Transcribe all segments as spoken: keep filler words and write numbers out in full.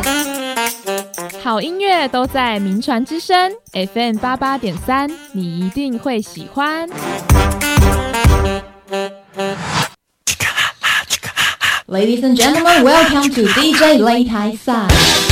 好音乐都在名传之声 F M 八八点三，你一定会喜欢。 Ladies and gentlemen, welcome to D J 擂台赛。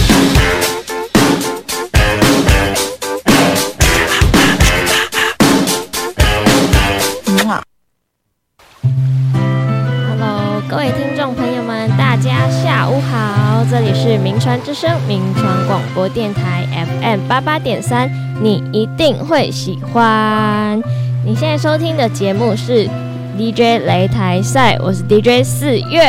Hello， 各位听众朋友们，大家下午好，这里是名传之声名传广播电台 F M 八八点三，你一定会喜欢。你现在收听的节目是 D J 擂台赛，我是 D J 四月。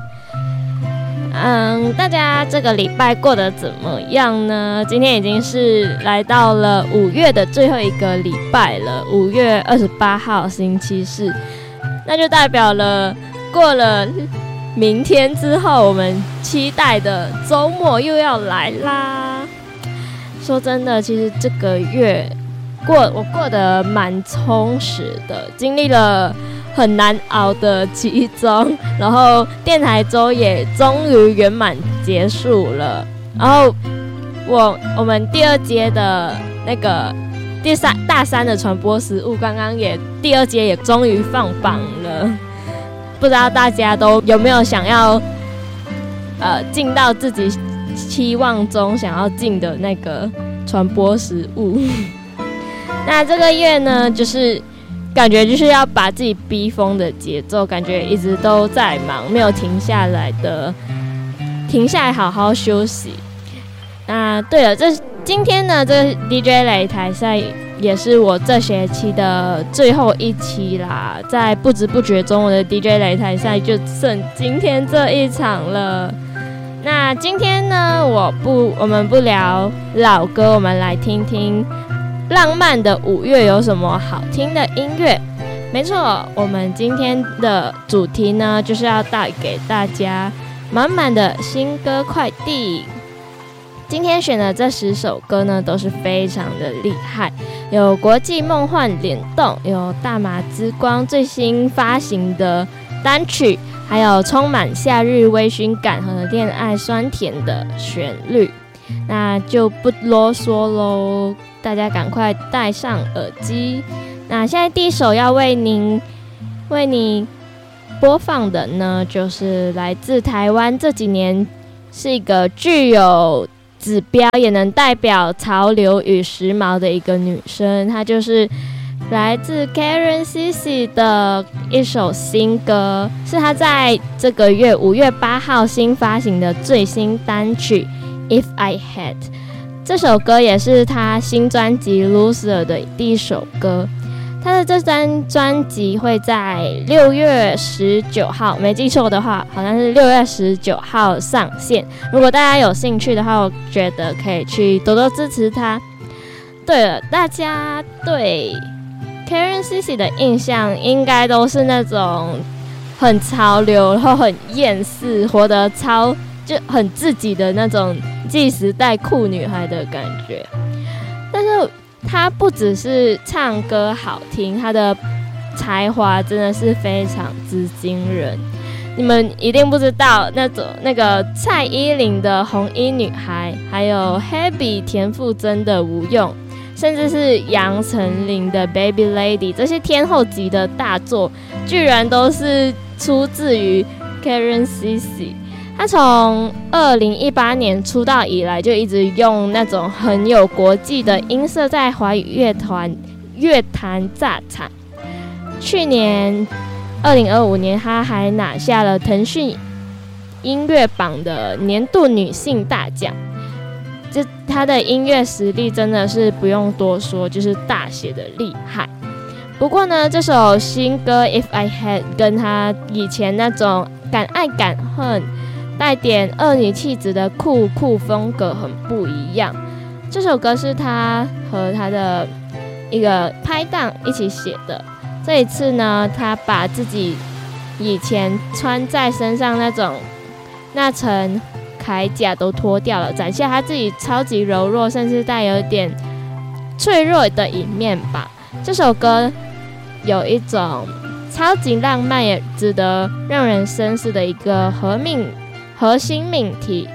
嗯，大家这个礼拜过得怎么样呢？今天已经是来到了五月的最后一个礼拜了，五月二十八号星期四，那就代表了过了明天之后，我们期待的周末又要来啦。说真的，其实这个月过我过得蛮充实的，经历了很难熬的期中，然后电台周也终于圆满结束了。然后我我们第二阶的那个第三大三的传播实务，刚刚也第二阶也终于放榜了。不知道大家都有没有想要呃进到自己期望中想要进的那个传播实务？那这个月呢，就是感觉就是要把自己逼疯的节奏，感觉一直都在忙，没有停下来的，停下来好好休息。那对了，这今天呢，这个 D J 擂台赛也是我这学期的最后一期啦，在不知不觉中，我的 D J 擂台赛就剩今天这一场了。那今天呢，我不，我们不聊老歌，我们来听听浪漫的五月有什么好听的音乐？没错，我们今天的主题呢，就是要带给大家满满的新歌快递。今天选的这十首歌呢，都是非常的厉害，有国际梦幻联动，有大马之光最新发行的单曲，还有充满夏日微醺感和恋爱酸甜的旋律。那就不啰嗦喽，大家赶快戴上耳机。那现在第一首要为您为你播放的呢，就是来自台湾这几年是一个具有指标也能代表潮流与时髦的一个女生，她就是来自 Karen C C 的一首新歌，是她在这个月五月八号新发行的最新单曲 If I Had。 这首歌也是她新专辑 Loser 的第一首歌。她的这张专辑会在六月十九号，没记错的话好像是六月十九号上线，如果大家有兴趣的话，我觉得可以去多多支持她。对了，大家对 Karen C C 的印象应该都是那种很潮流，然后很厌世，活得超就很自己的那种 G 时代酷女孩的感觉。但是她不只是唱歌好听，她的才华真的是非常之惊人。你们一定不知道，那种那个蔡依林的红衣女孩，还有 Hebe 田馥甄的无用，甚至是杨丞琳的 Baby Lady， 这些天后级的大作，居然都是出自于 Karen C C。她从二零一八年出道以来，就一直用那种很有国际的音色在华语乐团乐坛炸场。去年二零二五年，她还拿下了腾讯音乐榜的年度女性大奖。这她的音乐实力真的是不用多说，就是大写的厉害。不过呢，这首新歌 If I Had 跟她以前那种敢爱敢恨，带点恶女气质的酷酷风格很不一样。这首歌是她和她的一个拍档一起写的。这一次呢，她把自己以前穿在身上那种那层铠甲都脱掉了，展现她自己超级柔弱，甚至带有点脆弱的一面吧。这首歌有一种超级浪漫，也值得让人深思的一个核命核心命题，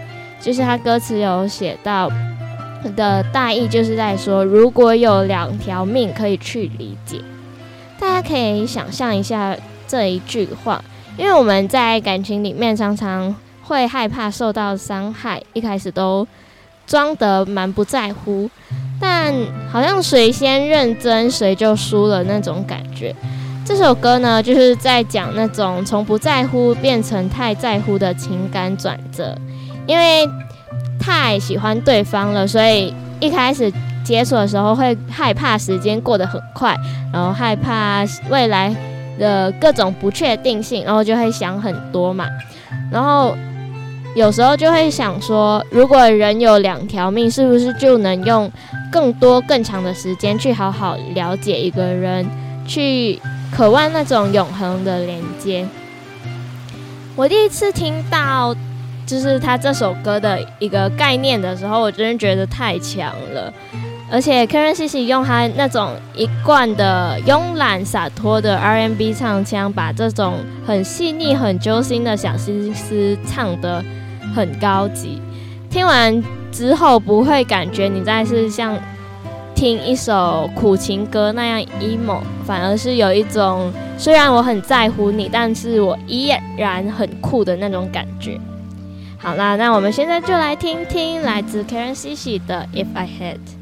就是他歌词有写到的大意，就是在说，如果有两条命可以去理解，大家可以想象一下这一句话，因为我们在感情里面常常会害怕受到伤害，一开始都装得蛮不在乎，但好像谁先认真谁就输了那种感觉。这首歌呢，就是在讲那种从不在乎变成太在乎的情感转折，因为太喜欢对方了，所以一开始接触的时候会害怕时间过得很快，然后害怕未来的各种不确定性，然后就会想很多嘛。然后有时候就会想说，如果人有两条命，是不是就能用更多更长的时间去好好了解一个人，去渴望那种永恒的连接。我第一次听到就是他这首歌的一个概念的时候，我真的觉得太强了。而且 Karen C C 用他那种一贯的慵懒洒脱的 R and B 唱腔，把这种很细腻很揪心的小心思唱得很高级。听完之后不会感觉你在是像听一首苦情歌那样 emo， 反而是有一种虽然我很在乎你，但是我依然很酷的那种感觉。好啦，那我们现在就来听听来自 Karen C C 的 If I Had。